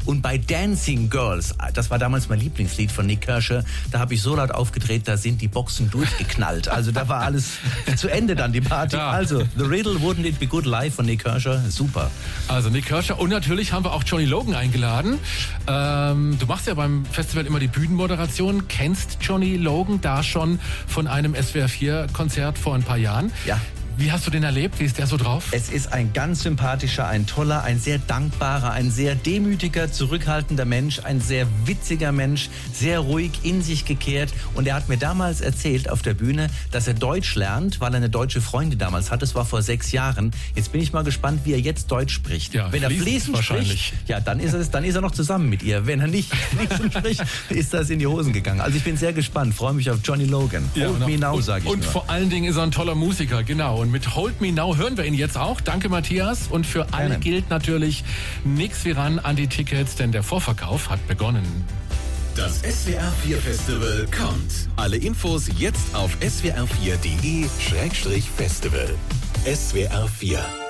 Und bei Dancing Girls, das war damals mein Lieblingslied von Nik Kershaw, da habe ich so laut aufgedreht, da sind die Boxen durchgeknallt. Also da war alles zu Ende dann, die Party. Ja. Also, The Riddle, Wouldn't It Be Good live von Nik Kershaw, super. Also Nik Kershaw und natürlich haben wir auch Johnny Logan eingeladen. Du machst ja beim Festival immer die Bühnenmoderation. Kennst Johnny Logan da schon von einem SWR4-Konzert vor ein paar Jahren? Ja. Wie hast du den erlebt? Wie ist der so drauf? Es ist ein ganz sympathischer, ein toller, ein sehr dankbarer, ein sehr demütiger, zurückhaltender Mensch, ein sehr witziger Mensch, sehr ruhig, in sich gekehrt. Und er hat mir damals erzählt auf der Bühne, dass er Deutsch lernt, weil er eine deutsche Freundin damals hat. Das war vor 6 Jahren. Jetzt bin ich mal gespannt, wie er jetzt Deutsch spricht. Ja, wenn er fließend spricht, ja, dann ist er noch zusammen mit ihr. Wenn er nicht fließend spricht, ist das in die Hosen gegangen. Also ich bin sehr gespannt, freue mich auf Johnny Logan. Hold Me Now, sage ich Und nur. vor allen Dingen ist er ein toller Musiker, genau. Und mit Hold Me Now hören wir ihn jetzt auch. Danke, Matthias. Und für alle Gerne. gilt natürlich nichts wie ran an die Tickets, denn der Vorverkauf hat begonnen. Das SWR4 Festival kommt. Alle Infos jetzt auf swr4.de/festival. SWR4